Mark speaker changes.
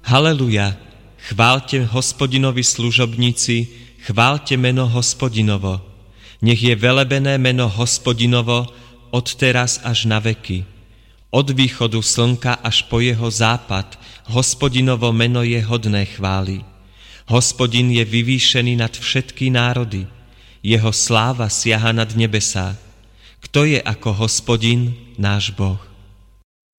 Speaker 1: Haleluja, chváľte Hospodinovi služobníci, chváľte meno Hospodinovo. Nech je velebené meno Hospodinovo od teraz až na veky. Od východu slnka až po jeho západ Hospodinovo meno je hodné chvály. Hospodin je vyvýšený nad všetky národy. Jeho sláva siaha nad nebesá. Kto je ako Hospodin, náš Boh?